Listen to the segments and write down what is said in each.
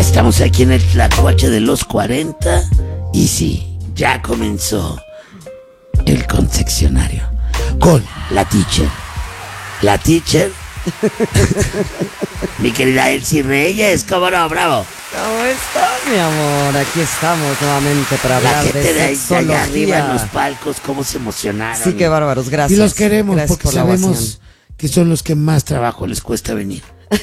Estamos aquí en el Tlacuache de los 40 y sí, ya comenzó el confeccionario con la teacher. La teacher, mi querida Elsie Reyes, ¿cómo no? Bravo. ¿Cómo estás, mi amor? Aquí estamos nuevamente para La hablar gente de de ahí sexología. arriba en los palcos, cómo se emocionaron. Sí, qué bárbaros, gracias. Y los queremos Gracias porque por la sabemos ovación. que son los que más trabajo Les cuesta venir.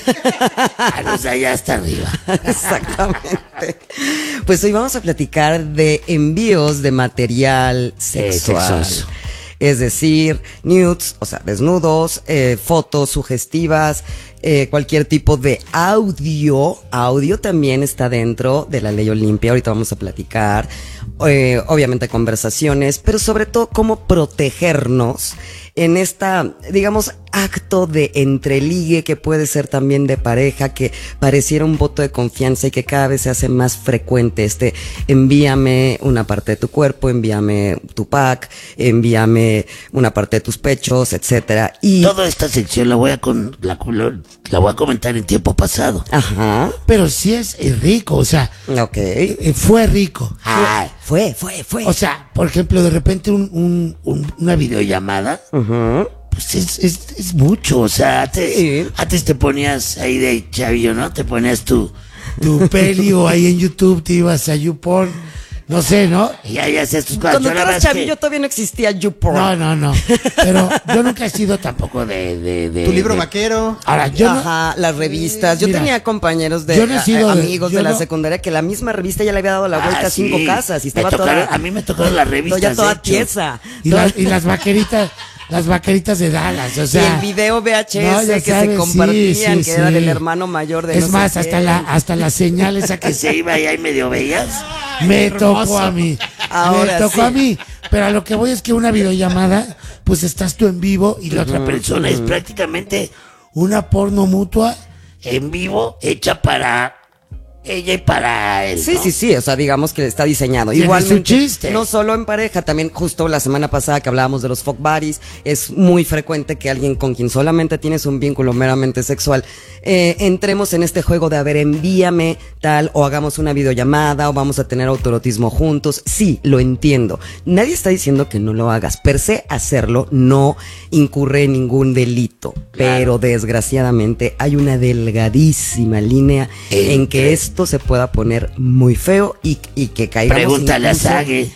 A los de allá hasta arriba. Exactamente. Pues hoy vamos a platicar de envíos de material sexual. Sexoso. Es decir, nudes, o sea, desnudos, fotos sugestivas, cualquier tipo de audio. Audio también está dentro de la ley Olimpia. Ahorita vamos a platicar. Obviamente conversaciones, pero sobre todo cómo protegernos en esta, digamos, acto de entreligue que puede ser también de pareja, que pareciera un voto de confianza y que cada vez se hace más frecuente. Envíame una parte de tu cuerpo, envíame tu pack, envíame una parte de tus pechos, etcétera. Y Toda esta sección la voy a comentar en tiempo pasado. ajá, Pero sí es rico, o sea, ok. fue rico. Ay, Fue. O sea, por ejemplo, de repente una videollamada, Ujú. pues es mucho. O sea, Sí. antes te ponías ahí de chavillo, ¿no? Te ponías tu peli o ahí en YouTube te ibas a YouPorn, no sé, ¿no? y ahí hacías tus cosas. Cuando Yo tú la eras verdad es que- chavillo todavía no existía YouPorn. No. Pero yo nunca he sido tampoco de Tu libro de- vaquero. Ahora, yo no, Ajá, las revistas. Yo Mira, tenía compañeros de yo no he sido de- amigos yo de la no- secundaria que la misma revista ya le había dado la vuelta a 5 sí. casas y estaba Me tocaron- toda, A mí me tocaron las revistas. ya toda de hecho. tiesa. y las vaqueritas de Dallas, o sea. y el video VHS no, ya que sabes, se compartían, sí, que era sí. del hermano mayor de Es no más, sé hasta quién. hasta la señal esa Que que se iba y ahí medio veías. me tocó a mí. Ahora Me tocó sí. a mí. Pero a lo que voy es que una videollamada, pues estás tú en vivo y Y la otra persona es prácticamente una porno mutua. en vivo, hecha para ella y para él. ¿no? Sí, o sea, digamos que está diseñado. Tiene Igualmente, su chiste. no solo en pareja, también justo la semana pasada que hablábamos de los fuck buddies, es muy frecuente que alguien con quien solamente tienes un vínculo meramente sexual, entremos en este juego de, a ver, envíame tal, o hagamos una videollamada, o vamos a tener autoerotismo juntos. Sí, lo entiendo. Nadie está diciendo que no lo hagas. Per se, hacerlo no incurre en ningún delito. Pero desgraciadamente hay una delgadísima línea en que esto se pueda poner muy feo y que caigamos Pregúntale a incluso- Sage.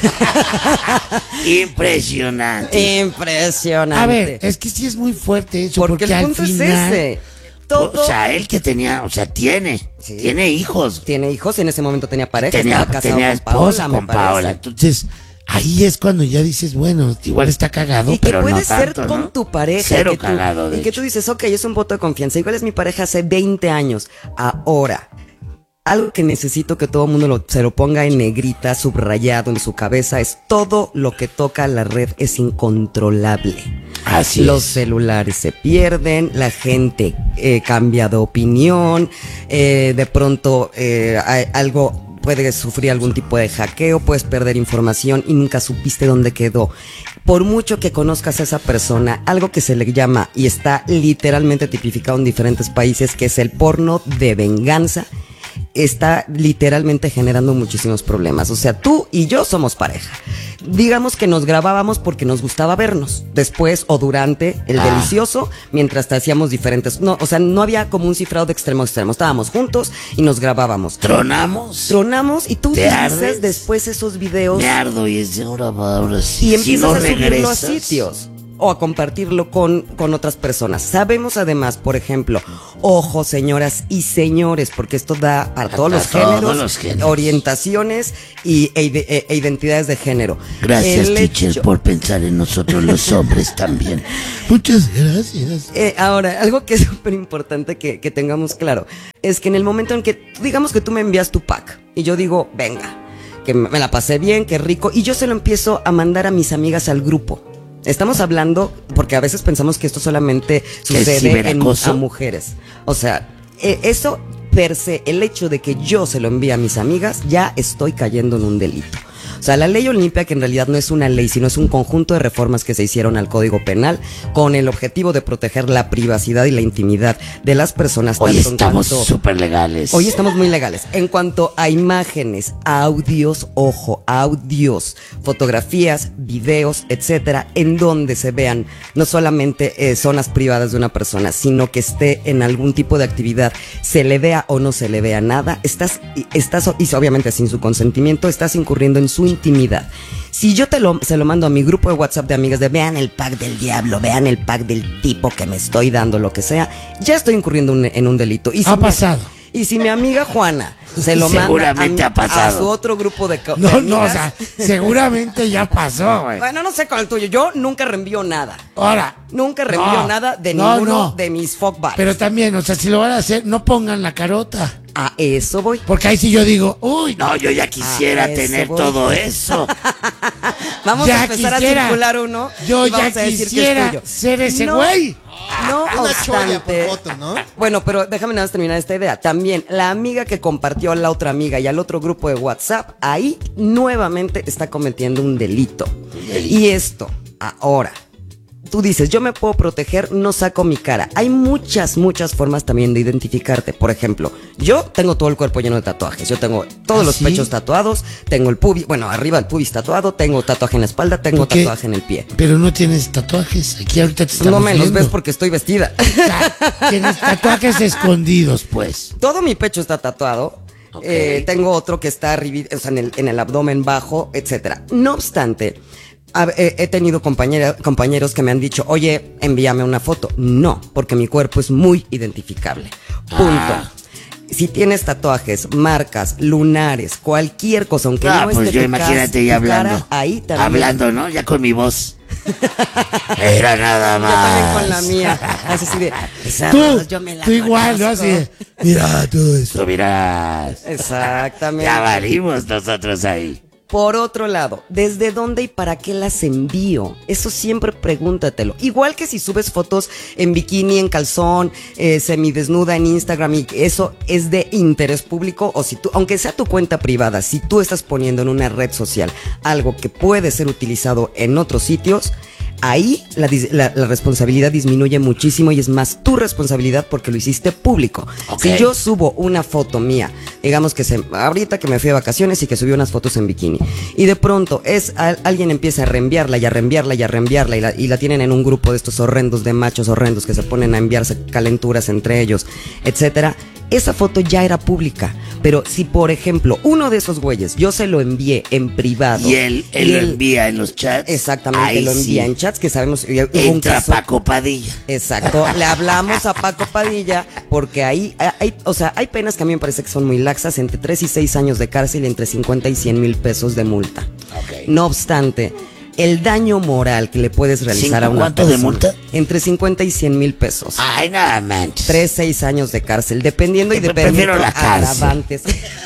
Impresionante. Impresionante. A ver, es que sí es muy fuerte eso. porque el al punto es final, ese. Todo O sea, él que tenía, o sea, tiene hijos. tiene hijos, en ese momento tenía pareja, Tenía estaba casado esposa con Paola, me con parece. Paola. Entonces, ahí es cuando ya dices, bueno, igual está cagado, Y que pero puede no ser tanto, con ¿no? tu pareja. Cero y que tú, cagado, de y que hecho. tú dices, ok, es un voto de confianza. Igual es mi pareja hace 20 años. Ahora, algo que necesito que todo el mundo se lo ponga en negrita, subrayado en su cabeza, es todo lo que toca la red es incontrolable. Así Los es. celulares se pierden, la gente cambia de opinión, de pronto puedes sufrir algún tipo de hackeo, puedes perder información y nunca supiste dónde quedó. Por mucho que conozcas a esa persona, algo que se le llama, y está literalmente tipificado en diferentes países, que es el porno de venganza, está literalmente generando muchísimos problemas. O sea, tú y yo somos pareja. Digamos que nos grabábamos porque nos gustaba vernos después o durante el delicioso, mientras te hacíamos diferentes. No, o sea, no había como un cifrado de extremo a extremo. Estábamos juntos y nos grabábamos. Tronamos y tú ¿Te utilizas ardes? después esos videos Me ardo y es de ahora sí. y Si empiezas no a subirlo a regresas. sitios o a compartirlo con otras personas. Sabemos además, por ejemplo, ojo, señoras y señores, porque esto da para todos los géneros, orientaciones e identidades de género. Gracias, El teacher, hecho- por pensar en nosotros los hombres también. Muchas gracias. Ahora, algo que es súper importante que tengamos claro es que en el momento en que, digamos que tú me envías tu pack y yo digo, venga, que me la pasé bien, que rico, y yo se lo empiezo a mandar a mis amigas al grupo. Estamos hablando, porque a veces pensamos que esto solamente sucede a mujeres. O sea, eso per se, el hecho de que yo se lo envíe a mis amigas, ya estoy cayendo en un delito. O sea, la ley Olimpia, que en realidad no es una ley, sino es un conjunto de reformas que se hicieron al Código Penal con el objetivo de proteger la privacidad y la intimidad de las personas. Hoy tanto en estamos cuanto- súper legales. Hoy estamos muy legales. En cuanto a imágenes, audios, ojo, audios, fotografías, videos, etcétera, en donde se vean no solamente zonas privadas de una persona, sino que esté en algún tipo de actividad, se le vea o no se le vea nada, estás y obviamente sin su consentimiento, estás incurriendo en su intimidad. Si yo se lo mando a mi grupo de WhatsApp de amigas de vean el pack del diablo, vean el pack del tipo que me estoy dando, lo que sea, ya estoy incurriendo en un delito. Y si Ha pasado. Y si mi amiga Juana se lo Seguramente manda ha pasado. a su otro grupo de No, de no, o amigas, sea, seguramente ya pasó, güey. bueno, no sé con el tuyo. Yo nunca reenvío nada. Ahora. Nunca reenvío nada de ninguno de mis fuck buddies. Pero también, o sea, si lo van a hacer, no pongan la carota. A eso voy. Porque ahí sí yo digo, uy, No, yo ya quisiera Ah, eso tener voy. todo eso. Vamos ya a empezar quisiera. a circular uno. Yo y vamos ya a decir que es quisiera tuyo. ser ese No, güey. No Una cholla obstante, por foto, ¿no? Bueno, pero déjame nada más terminar esta idea. También la amiga que compartió a la otra amiga y al otro grupo de WhatsApp, ahí nuevamente está cometiendo un delito. Y esto, ahora, tú dices, yo me puedo proteger, no saco mi cara. Hay muchas formas también de identificarte. Por ejemplo, yo tengo todo el cuerpo lleno de tatuajes. Yo tengo todos los ¿sí? pechos tatuados, tengo el pubis, bueno, arriba el pubis tatuado, tengo tatuaje en la espalda, tengo ¿Por qué? tatuaje en el pie. Pero no tienes tatuajes. Aquí ahorita te estamos No me los viendo. ves porque estoy vestida. O sea, tienes tatuajes escondidos, pues. Todo mi pecho está tatuado. Ok. Tengo otro que está o sea, en el abdomen bajo, etcétera. No obstante, he tenido compañeros que me han dicho, oye, envíame una foto. No, porque mi cuerpo es muy identificable. Punto. Si tienes tatuajes, marcas, lunares, cualquier cosa, aunque no pues esté yo tu imagínate ya tu cara, hablando. ahí también. Hablando, ¿no? Ya con mi voz. Era nada Yo más. también con la mía. Así de, esa Tú, voz yo me la tú igual, ¿no? conozco. Así de, mira todo eso. Tú mirás. Exactamente. Ya valimos nosotros ahí. Por otro lado, ¿desde dónde y para qué las envío? Eso siempre pregúntatelo. Igual que si subes fotos en bikini, en calzón, semidesnuda en Instagram, y eso es de interés público, o si tú, aunque sea tu cuenta privada, si tú estás poniendo en una red social algo que puede ser utilizado en otros sitios, ahí la responsabilidad disminuye muchísimo y es más tu responsabilidad porque lo hiciste público. Ok. Si yo subo una foto mía, digamos que ahorita que me fui de vacaciones y que subí unas fotos en bikini, y de pronto alguien empieza a reenviarla y a reenviarla y a reenviarla y la tienen en un grupo de estos horrendos de machos horrendos que se ponen a enviarse calenturas entre ellos, etcétera. Esa foto ya era pública, pero si por ejemplo uno de esos güeyes yo se lo envié en privado Y él lo envía en los chats. exactamente, Ahí lo envía sí. en chats que sabemos hubo un Entra caso. Paco Padilla. Exacto, le hablamos a Paco Padilla porque ahí o sea, hay penas que a mí me parece que son muy laxas, entre 3 y 6 años de cárcel y entre 50 y 100 mil pesos de multa. Ok. No obstante, el daño moral que le puedes realizar a una ¿Cuánto de persona, multa? entre 50 y 100 mil pesos. Ay, nada manches. 3, 6 años de cárcel, dependiendo y Prefiero dependiendo la cárcel. agravantes.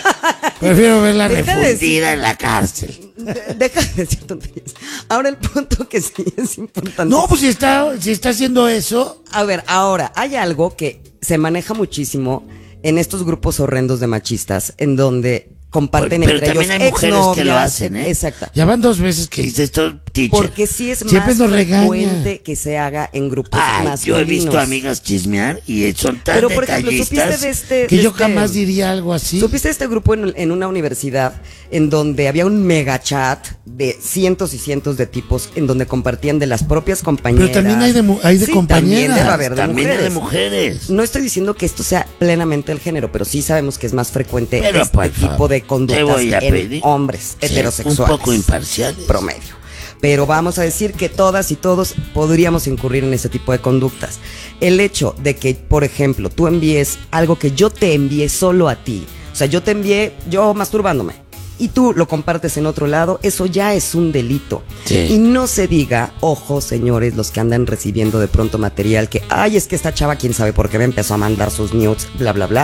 Prefiero verla Deja de Fundida en la cárcel. Deja de decir tonterías. Ahora el punto que sí es importante. No, pues si está haciendo eso, A ver, ahora, hay algo que se maneja muchísimo en estos grupos horrendos de machistas, en donde comparten Pero entre también ellos hay mujeres que lo exnovias. hacen, ¿eh? Exacto. ya van 2 veces ¿Qué que... dice esto, teacher? Porque sí es Siempre más nos regaña. frecuente que se haga en grupos Ay, masculinos. yo he visto amigas chismear y son tan Pero, por ejemplo, supiste detallistas. de este... Que de yo este- jamás diría algo así. ¿Supiste de este grupo en una universidad en donde había un mega chat de cientos y cientos de tipos en donde compartían de las propias compañeras? Pero también hay de Sí, compañeras. También debe haber de También hay de mujeres. mujeres. No estoy diciendo que esto sea plenamente el género, pero sí sabemos que es más frecuente Pero, este por tipo favor, de te conductas voy a en pedir hombres ser heterosexuales. un poco imparciales. Promedio. Pero vamos a decir que todas y todos podríamos incurrir en ese tipo de conductas. El hecho de que, por ejemplo, tú envíes algo que yo te envié solo a ti. O sea, yo te envié, yo masturbándome, y tú lo compartes en otro lado, eso ya es un delito. Sí. Y no se diga, ojo, señores, los que andan recibiendo de pronto material que, ay, es que esta chava, quién sabe por qué me empezó a mandar sus nudes, bla, bla, bla.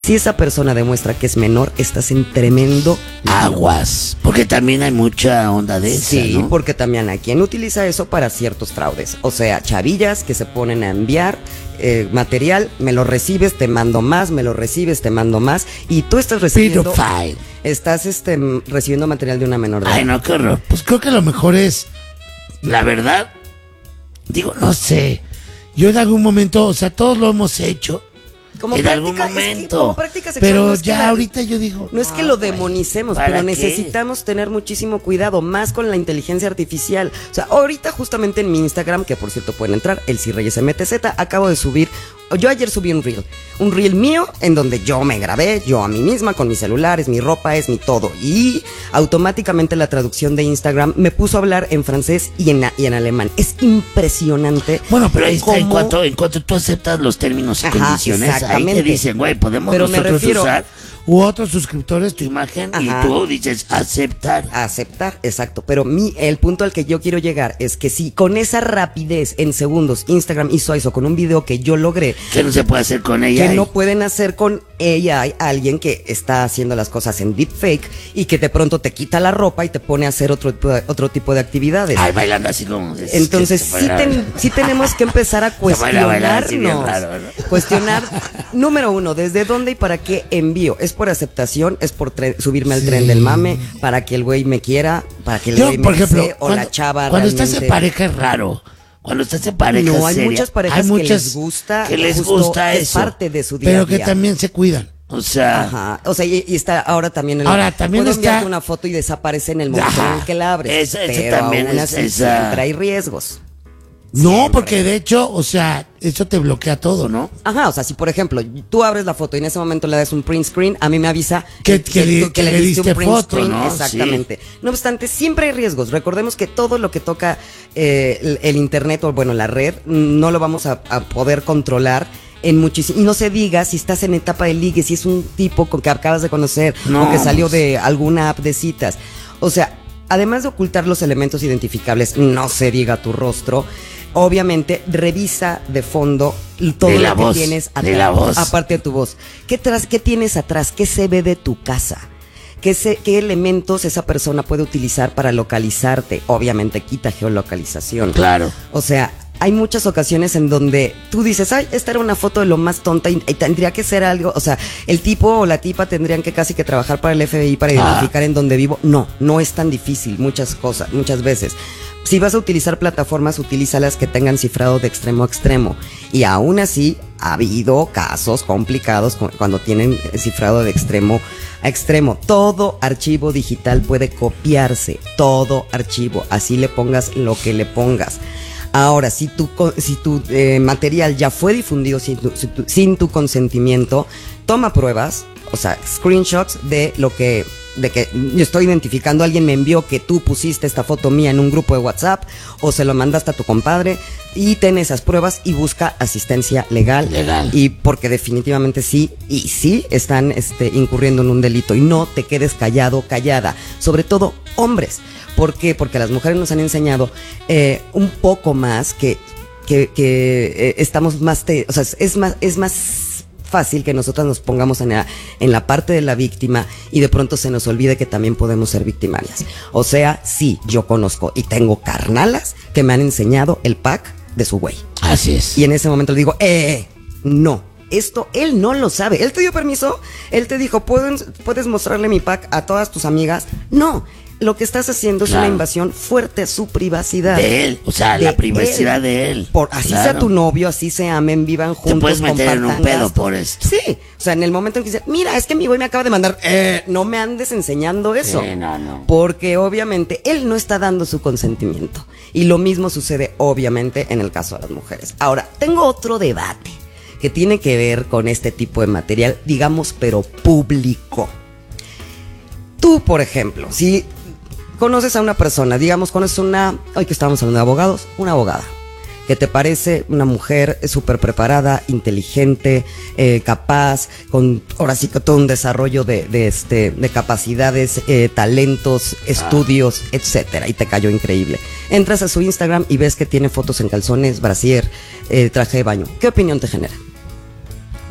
Si esa persona demuestra que es menor, estás en tremendo aguas. Porque también hay mucha onda de esa, sí, ¿no? porque también hay quien utiliza eso para ciertos fraudes. O sea, chavillas que se ponen a enviar material, me lo recibes, te mando más, me lo recibes, te mando más. Y tú estás recibiendo... Pedophile. Estás recibiendo material de una menor de edad. Ay, no, qué horror. Pues creo que lo mejor es, la verdad, digo, no sé. Yo en algún momento, o sea, todos lo hemos hecho. Como en práctica, algún momento. como práctica sexual, pero no es que ya ahorita yo digo. No es que lo demonicemos, ¿para pero qué? necesitamos tener muchísimo cuidado, más con la inteligencia artificial. O sea, ahorita justamente en mi Instagram, que por cierto pueden entrar, El Reyes MTZ, acabo de subir. Yo ayer subí un reel mío en donde yo me grabé, yo a mí misma, con mi celular, es mi ropa, es mi todo. Y automáticamente la traducción de Instagram me puso a hablar en francés y en alemán. Es impresionante. Bueno, pero ahí está, en cómo- cuanto tú aceptas los términos y Ajá, condiciones, ahí te exactamente. dicen, güey, podemos Pero me nosotros refiero- usar u otros suscriptores tu imagen Ajá. y tú dices aceptar. Aceptar, exacto. Pero el punto al que yo quiero llegar es que si con esa rapidez en segundos Instagram hizo eso con un video que yo logré, Que no se puede hacer con ella. que no pueden hacer con ella, hay alguien que está haciendo las cosas en deepfake y que de pronto te quita la ropa y te pone a hacer otro tipo de actividades. Ay, bailando así como. Entonces sí tenemos que empezar a Se baila, bailar así bien cuestionarnos. raro, ¿no? Cuestionar, número uno, ¿desde dónde y para qué envío? ¿Es por aceptación? ¿Es por subirme al Sí. tren del mame? ¿Para que el güey me quiera? ¿Para que el Yo, güey me por ejemplo, desee? ¿O la chava cuando estás en realmente? pareja es raro. Cuando estás en pareja No, hay seria, muchas parejas hay muchas que les gusta, que les justo gusta es eso. parte de su día Pero a que día. también se cuidan. O sea, Ajá, o sea, y está ahora también Ahora, también puedo está- enviarte una foto y desaparece en el momento Ajá, en el que la abres, ese pero también aún es así esa- siempre hay riesgos. No, porque de hecho, o sea, eso te bloquea todo, ¿no? Ajá, o sea, si por ejemplo tú abres la foto y en ese momento le das un print screen, a mí me avisa Que le diste foto, ¿no? Exactamente. No obstante, siempre hay riesgos. Recordemos que todo lo que toca el internet o bueno, la red, no lo vamos a poder controlar en muchísimo. Y no se diga si estás en etapa de ligue, si es un tipo con que acabas de conocer No, o que salió pues. de alguna app de citas. O sea, además de ocultar los elementos identificables, no se diga tu rostro. Obviamente, revisa de fondo todo De la lo que voz, tienes atrás, de la voz. aparte de tu voz. ¿Qué tienes atrás? ¿Qué se ve de tu casa? ¿Qué elementos esa persona puede utilizar para localizarte? Obviamente quita geolocalización. claro. O sea, hay muchas ocasiones en donde tú dices, ay, esta era una foto de lo más tonta y tendría que ser algo, o sea, el tipo o la tipa tendrían que casi que trabajar para el FBI para identificar en dónde vivo. No es tan difícil, muchas veces. Si vas a utilizar plataformas, utilízalas que tengan cifrado de extremo a extremo. Y aún así, ha habido casos complicados cuando tienen cifrado de extremo a extremo. Todo archivo digital puede copiarse, todo archivo, así le pongas lo que le pongas. Ahora, si tu material ya fue difundido sin tu consentimiento, toma pruebas, o sea, screenshots de que yo estoy identificando, alguien me envió que tú pusiste esta foto mía en un grupo de WhatsApp o se lo mandaste a tu compadre, y ten esas pruebas y busca asistencia legal. Y porque definitivamente sí están incurriendo en un delito, y no te quedes callado, callada, sobre todo hombres. ¿Por qué? Porque las mujeres nos han enseñado un poco más que estamos más, o sea, es más fácil que nosotras nos pongamos en la parte de la víctima y de pronto se nos olvide que también podemos ser victimarias. O sea, sí, yo conozco y tengo carnalas que me han enseñado el pack de su güey. Así es. Y en ese momento le digo, no, esto él no lo sabe. ¿Él te dio permiso? ¿Él te dijo, puedes mostrarle mi pack a todas tus amigas? No. Lo que estás haciendo es una invasión fuerte a su privacidad. De él, o sea, la privacidad de él. Así sea tu novio, así se amen, vivan juntos. Te puedes meter en un compartan pedo gastos. por esto. Sí, o sea, en el momento en que dice, mira, es que mi güey me acaba de mandar, no me andes enseñando eso. Sí, no. Porque obviamente él no está dando su consentimiento. Y lo mismo sucede obviamente en el caso de las mujeres. Ahora, tengo otro debate que tiene que ver con este tipo de material, digamos, pero público. Tú, por ejemplo, si conoces a una persona, digamos, conoces hoy que estamos hablando de abogados, una abogada, que te parece una mujer súper preparada, inteligente, capaz, con ahora sí que todo un desarrollo de capacidades, talentos, estudios, etcétera, y te cayó increíble. Entras a su Instagram y ves que tiene fotos en calzones, brasier, traje de baño. ¿Qué opinión te genera?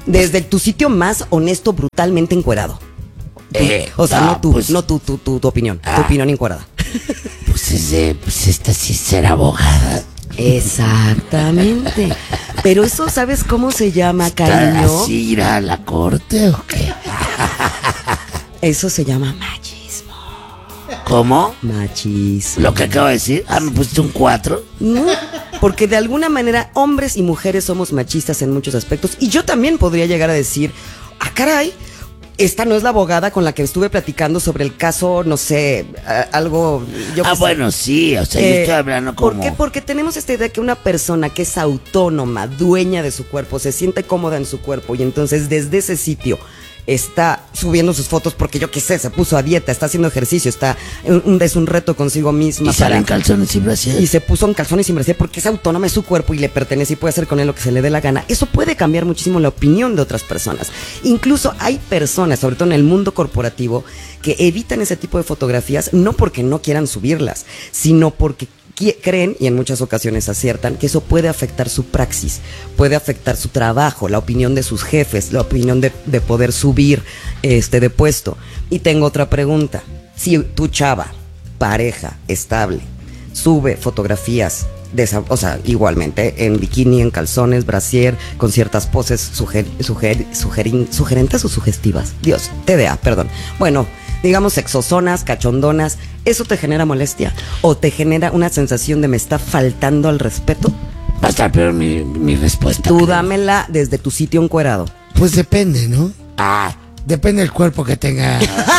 Desde tu sitio más honesto, brutalmente encuerado. O sea, no tú, pues, no tu opinión. Tu opinión encuerada. Pues esta sí será abogada. Exactamente. Pero eso, ¿sabes cómo se llama, cariño? ¿Así ir a la corte o qué? Eso se llama machismo. ¿Cómo? Machismo. Lo que acabo de decir. Me pusiste un 4. No, porque de alguna manera hombres y mujeres somos machistas en muchos aspectos. Y yo también podría llegar a decir, caray, esta no es la abogada con la que estuve platicando sobre el caso, no sé, algo... Bueno, sí, o sea, yo estoy hablando como... ¿Por qué? Porque tenemos esta idea que una persona que es autónoma, dueña de su cuerpo, se siente cómoda en su cuerpo y entonces desde ese sitio está subiendo sus fotos porque yo qué sé, se puso a dieta, está haciendo ejercicio, es un reto consigo misma. Y sale en calzones y brasier. Y se puso en calzones y brasier porque es autónoma, es su cuerpo y le pertenece y puede hacer con él lo que se le dé la gana. Eso puede cambiar muchísimo la opinión de otras personas. Incluso hay personas, sobre todo en el mundo corporativo, que evitan ese tipo de fotografías no porque no quieran subirlas, sino porque creen, y en muchas ocasiones aciertan, que eso puede afectar su praxis, puede afectar su trabajo, la opinión de sus jefes, la opinión de poder subir de puesto. Y tengo otra pregunta. Si tu chava, pareja, estable, sube fotografías o sea, igualmente en bikini, en calzones, brasier, con ciertas poses sugerentes o sugestivas. Dios, TDA, perdón. Bueno, digamos sexosonas, cachondonas, ¿eso te genera molestia? ¿O te genera una sensación de me está faltando al respeto? Va a estar peor mi respuesta. Tú dámela desde tu sitio encuerado. Pues depende, ¿no? Depende del cuerpo que tenga.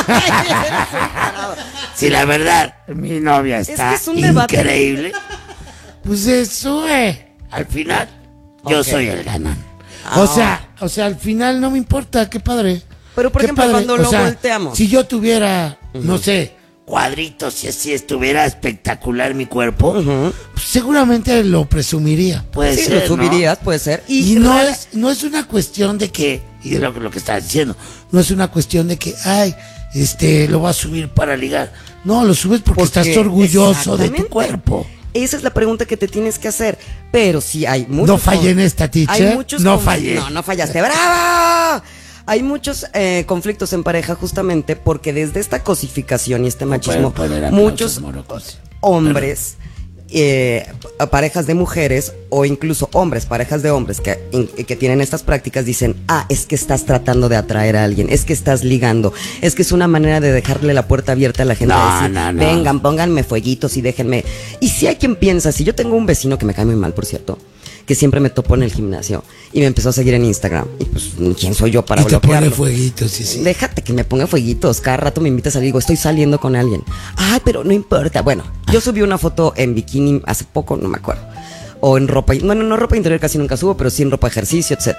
Si la verdad, mi novia está es un debate increíble, Pues eso, al final, yo soy el ganón. O sea, al final no me importa, qué padre. Pero por Qué ejemplo, padre. cuando lo volteamos. Si yo tuviera, no sé, Cuadritos, si así estuviera espectacular mi cuerpo, pues seguramente lo presumiría. puede Sí, ser, lo subirías, puede ser. Y no es una cuestión de que, Y es lo que estás diciendo, no es una cuestión de que, lo vas a subir para ligar. No, lo subes porque estás orgulloso de tu exactamente. cuerpo. Esa es la pregunta que te tienes que hacer. Pero si hay muchos... No fallé en esta, teacher. Hay muchos No fallé. No fallaste. ¡Bravo! Hay muchos conflictos en pareja justamente porque desde esta cosificación y este machismo, Pueden poner aplausos muchos morocos. hombres, parejas de mujeres o incluso hombres, parejas de hombres que tienen estas prácticas dicen, es que estás tratando de atraer a alguien, es que estás ligando, es que es una manera de dejarle la puerta abierta a la gente. No, de decir, no. vengan, pónganme fueguitos y déjenme. Y si hay quien piensa, si yo tengo un vecino que me cae muy mal, por cierto, que siempre me topó en el gimnasio y me empezó a seguir en Instagram. Y pues, ¿quién soy yo para Y te bloquearlo? pone fueguitos, sí. Déjate que me ponga fueguitos. Cada rato me invita a salir. Digo, estoy saliendo con alguien. Pero no importa. Bueno, yo subí una foto en bikini hace poco, no me acuerdo. O en ropa, bueno, no ropa interior casi nunca subo, pero sí en ropa de ejercicio, etc.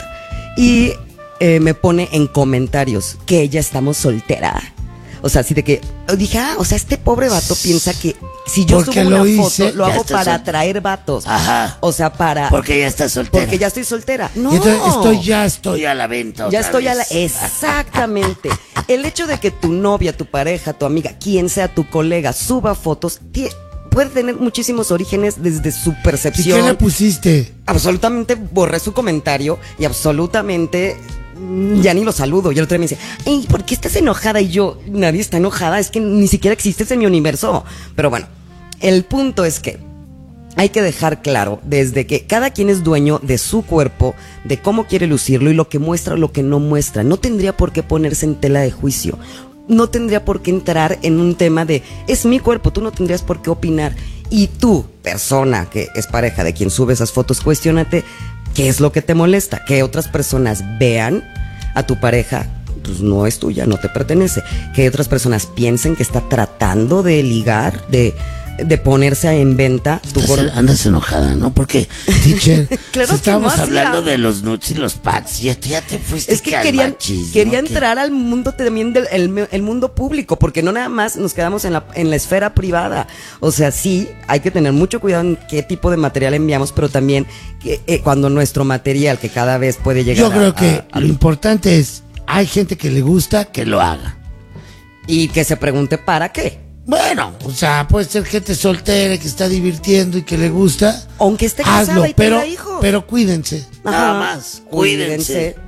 Y me pone en comentarios que ya estamos soltera. O sea, así de que dije, o sea, este pobre vato piensa que si yo Porque subo una lo foto, hice, lo ya hago está para soltera. atraer vatos. Ajá. O sea, para... Porque ya estás soltera. Porque ya estoy soltera. No. Y entonces estoy Estoy a la venta Ya otra estoy a la... vez. Exactamente. El hecho de que tu novia, tu pareja, tu amiga, quien sea tu colega, suba fotos, puede tener muchísimos orígenes desde su ¿Y percepción. qué le pusiste? Absolutamente borré su comentario y absolutamente ya ni lo saludo. Y el otro día me dice, ¿por qué estás enojada? Y yo, nadie está enojada, es que ni siquiera existes en mi universo. Pero bueno, el punto es que hay que dejar claro desde que cada quien es dueño de su cuerpo, de cómo quiere lucirlo y lo que muestra o lo que no muestra. No tendría por qué ponerse en tela de juicio. No tendría por qué entrar en un tema de, es mi cuerpo, tú no tendrías por qué opinar. Y tú, persona que es pareja de quien sube esas fotos, cuestiónate qué es lo que te molesta. Que otras personas vean a tu pareja, pues no es tuya, no te pertenece. Que otras personas piensen que está tratando de ligar, de ponerse en venta tu cuerpo. Andas enojada, ¿no? Porque Teacher, Claro que estamos no, hablando hacía. de los nudes y los packs. Ya te fuiste. Es que al quería machismo, quería que- entrar al mundo también del el mundo público, porque no nada más nos quedamos en la esfera privada. O sea, sí, hay que tener mucho cuidado en qué tipo de material enviamos, pero también que, cuando nuestro material, que cada vez puede llegar yo creo que lo importante es, hay gente que le gusta, que lo haga. y que se pregunte ¿para qué? Bueno, o sea, puede ser gente soltera que está divirtiendo y que le gusta. Aunque esté casada Hazlo, y tenga hijos. pero cuídense. Nada más, cuídense.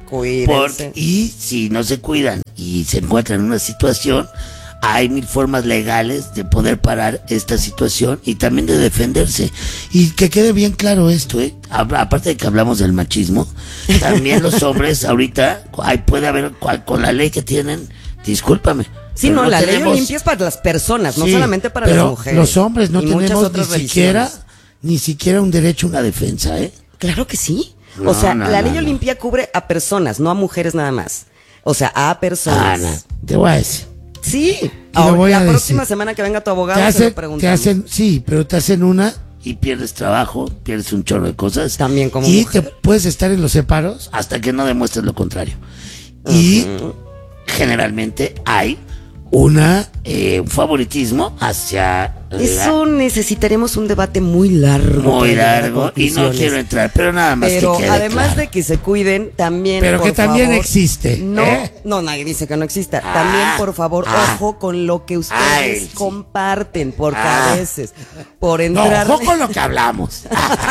Y si no se cuidan y se encuentran en una situación, hay 1000 formas legales de poder parar esta situación y también de defenderse. Y que quede bien claro esto, Esto, aparte de que hablamos del machismo, también los hombres ahorita, puede haber, con la ley que tienen, discúlpame. Sí, pero no, la ley tenemos- Olimpia es para las personas, no Sí, solamente para pero las mujeres. los hombres no Y muchas tenemos otras ni siquiera un derecho a una defensa, ¿eh? Claro que sí. No, o sea, no, la no, ley no. Olimpia cubre a personas, no a mujeres nada más. O sea, a personas. Ana, te voy a decir. Sí. lo Ahora, voy la a próxima decir. semana que venga tu abogado Te se lo hacen, preguntamos. sí, pero te hacen una y pierdes trabajo, pierdes un chorro de cosas. También como y mujer. te puedes estar en los separos. Hasta que no demuestres lo contrario. Y generalmente hay un favoritismo hacia Eso necesitaremos un debate muy largo. muy para llegar a largo y no conclusiones. quiero entrar, pero nada más Pero que quede además claro. de que se cuiden, también. Pero por que también favor, existe, No, ¿eh? no, nadie dice que no exista. También, por favor, ojo con lo que ustedes Ay, sí. comparten, porque a veces, por No, entrar. ojo con lo que hablamos.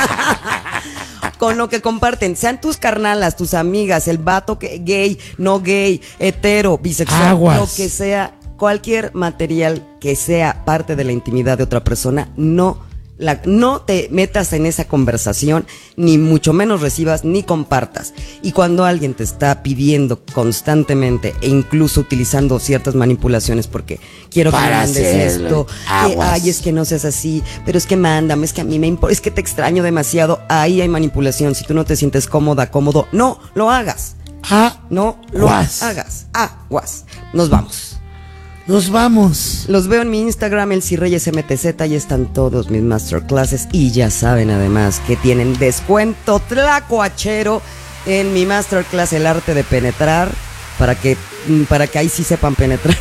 Con lo que comparten, sean tus carnalas, tus amigas, el vato gay, no gay, hetero, bisexual, Aguas. lo que sea, cualquier material que sea parte de la intimidad de otra persona, no te metas en esa conversación, ni mucho menos recibas ni compartas. Y cuando alguien te está pidiendo constantemente e incluso utilizando ciertas manipulaciones porque quiero que me Para mandes hacerlo, esto, aguas. ay, es que no seas así, pero es que mándame, es que a mí me importa, es que te extraño demasiado, ahí hay manipulación. Si tú no te sientes cómodo, no lo hagas. No lo Aguas. hagas. Aguas. Nos vamos. Nos vamos. Los veo en mi Instagram, Elsie Reyes MTZ, ahí están todos mis masterclasses y ya saben además que tienen descuento tlacuachero en mi masterclass El Arte de Penetrar para que ahí sí sepan penetrar.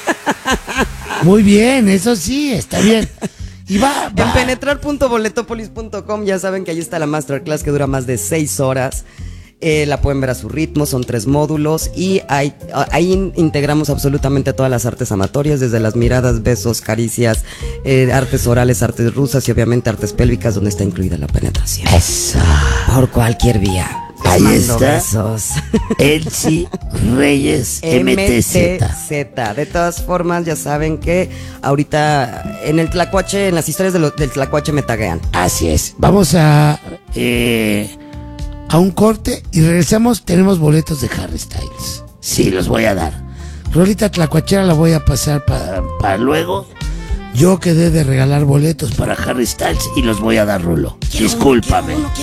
Muy bien, eso sí, está bien. Y va. En penetrar.boletopolis.com ya saben que ahí está la masterclass que dura más de 6 horas. La pueden ver a su ritmo, son 3 módulos y ahí integramos absolutamente todas las artes amatorias, desde las miradas, besos, caricias, artes orales, artes rusas y obviamente artes pélvicas, donde está incluida la penetración. Eso. Por cualquier vía. Les Ahí mando está. besos. Elsie Reyes MTZ. MTZ. De todas formas, ya saben que ahorita en el Tlacuache, en las historias del Tlacuache me taguean. Así es. Vamos a un corte y regresamos. Tenemos boletos de Harry Styles. Sí, los voy a dar. Rolita tlacuachera la voy a pasar Para luego, Yo quedé de regalar boletos para Harry Styles y los voy a dar, Rulo. Discúlpame.